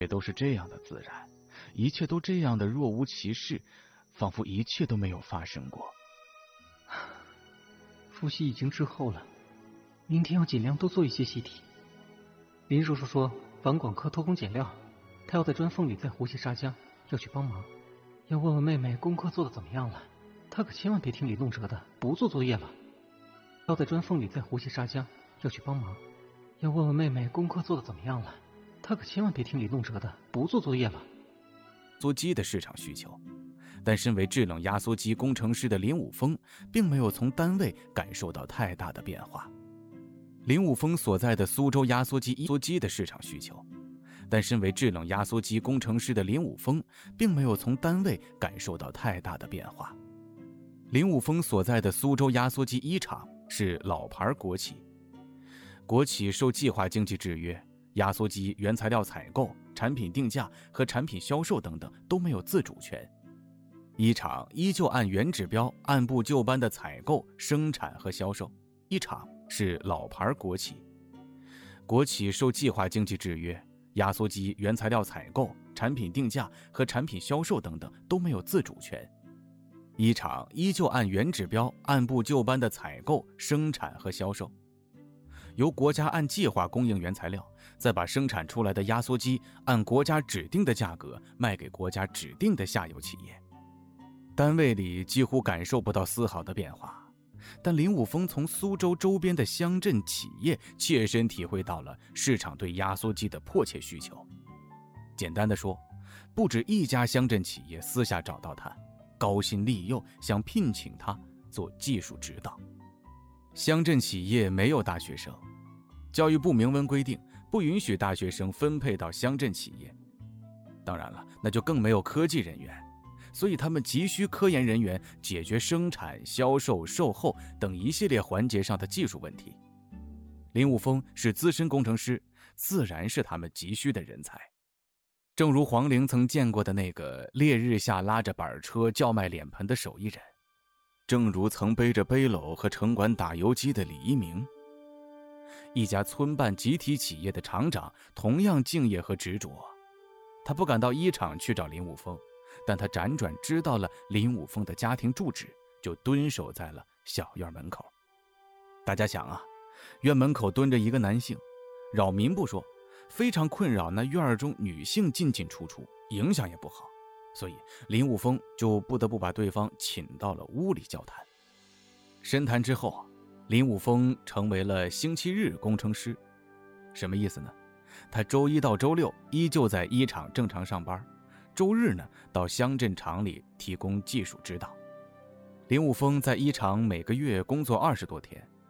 也都是这样的自然，一切都这样的若无其事，仿佛一切都没有发生过。 复习已经滞后了，明天要尽量多做一些习题。林叔叔说房管科偷工减料，他要在砖缝里再糊些砂浆，要去帮忙。要问问妹妹功课做的怎么样了，她可千万别听李弄哲的，不做作业了。要在砖缝里再糊些砂浆，要去帮忙。要问问妹妹功课做的怎么样了，她可千万别听李弄哲的，不做作业了。 缩机的市场需求，但身为制冷压缩机工程师的林武峰并没有从单位感受到太大的变化。林武峰所在的苏州压缩机的市场需求，但身为制冷压缩机工程师的林武峰并没有从单位感受到太大的变化。林武峰所在的苏州压缩机一厂是老牌国企，国企受计划经济制约，压缩机原材料采购、产品定价和产品销售等等都没有自主权。一厂依旧按原指标按部就班的采购、生产和销售。一厂是老牌国企，国企受计划经济制约，压缩机原材料采购、产品定价和产品销售等等都没有自主权。一厂依旧按原指标按部就班的采购、生产和销售，由国家按计划供应原材料，再把生产出来的压缩机按国家指定的价格卖给国家指定的下游企业。单位里几乎感受不到丝毫的变化，但林武峰从苏州周边的乡镇企业切身体会到了市场对压缩机的迫切需求。简单的说，不止一家乡镇企业私下找到他，高薪利诱，想聘请他做技术指导。乡镇企业没有大学生，教育部明文规定不允许大学生分配到乡镇企业，当然了，那就更没有科技人员，所以他们急需科研人员解决生产、销售、售后等一系列环节上的技术问题。林武峰是资深工程师，自然是他们急需的人才。正如黄玲曾见过的那个烈日下拉着板车叫卖脸盆的手艺人，正如曾背着背篓和城管打游击的李一鸣。一家村办集体企业的厂长同样敬业和执着，他不敢到一厂去找林武峰，但他辗转知道了林武峰的家庭住址，就蹲守在了小院门口。大家想啊，院门口蹲着一个男性，扰民不说，非常困扰那院中女性进进出出，影响也不好，所以林武峰就不得不把对方请到了屋里交谈。深谈之后，林武峰成为了星期日工程师。什么意思呢？他周一到周六依旧在一厂正常上班，周日呢到乡镇厂里提供技术指导。林武峰在一厂每个月工作20多天，